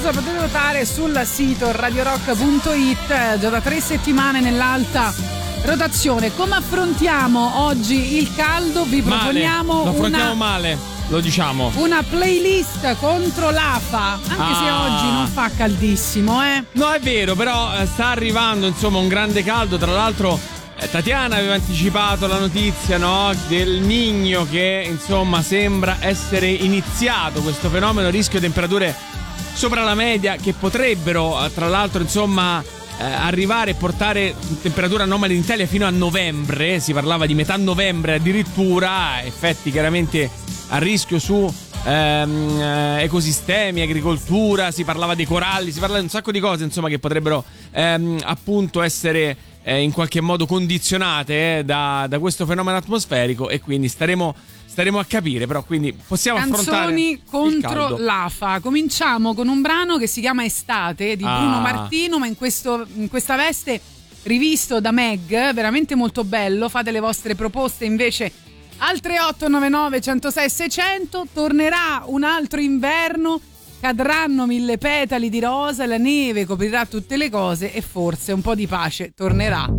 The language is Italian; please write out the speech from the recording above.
lo potete votare sul sito radiorock.it, già da 3 settimane nell'alta rotazione. Come affrontiamo oggi il caldo? Vi proponiamo lo affrontiamo male, lo diciamo. Una playlist contro l'AFA, anche se oggi non fa caldissimo, No, è vero, però sta arrivando insomma un grande caldo. Tra l'altro Tatiana aveva anticipato la notizia, no, del Niño, che insomma sembra essere iniziato questo fenomeno, rischio temperature sopra la media che potrebbero tra l'altro insomma arrivare e portare temperature anomali in Italia fino a novembre. Si parlava di metà novembre addirittura, effetti chiaramente a rischio su ecosistemi, agricoltura, si parlava dei coralli, si parlava di un sacco di cose insomma che potrebbero appunto essere in qualche modo condizionate da questo fenomeno atmosferico, e quindi staremo a capire, però quindi possiamo affrontare canzoni contro l'AFA. Cominciamo con un brano che si chiama Estate di Bruno Martino, ma in questa veste rivisto da Meg, veramente molto bello. Fate le vostre proposte invece al 3899 106 600. Tornerà un altro inverno, cadranno 1000 petali di rosa, la neve coprirà tutte le cose e forse un po' di pace tornerà.